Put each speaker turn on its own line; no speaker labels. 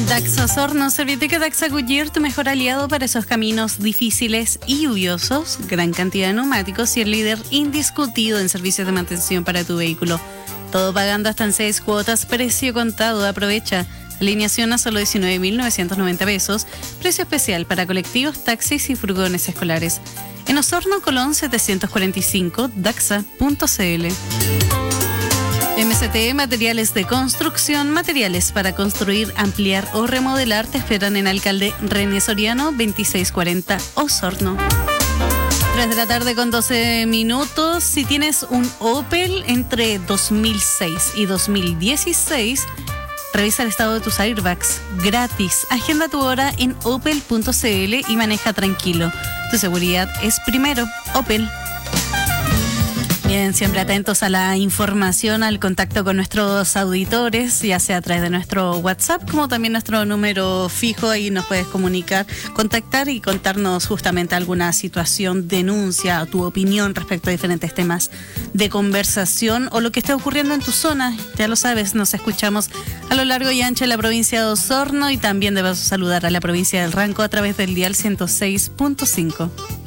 Daxa Osorno, Serviteca Daxa Goodyear, tu mejor aliado para esos caminos difíciles y lluviosos. Gran cantidad de neumáticos y el líder indiscutido en servicios de mantención para tu vehículo. Todo pagando hasta en 6 cuotas, precio contado. Aprovecha. Alineación a solo 19.990 pesos. Precio especial para colectivos, taxis y furgones escolares. En Osorno, Colón 745, daxa.cl. MCT, materiales de construcción, materiales para construir, ampliar o remodelar. Te esperan en Alcalde René Soriano, 2640, Osorno. 3 de la tarde con 12 minutos. Si tienes un Opel entre 2006 y 2016, revisa el estado de tus airbags gratis. Agenda tu hora en opel.cl y maneja tranquilo. Tu seguridad es primero. Opel. Bien, siempre atentos a la información, al contacto con nuestros auditores, ya sea a través de nuestro WhatsApp, como también nuestro número fijo. Ahí nos puedes contactar y contarnos justamente alguna situación, denuncia, tu opinión respecto a diferentes temas de conversación o lo que esté ocurriendo en tu zona. Ya lo sabes, nos escuchamos a lo largo y ancho de la provincia de Osorno y también debes saludar a la provincia del Ranco a través del dial 106.5.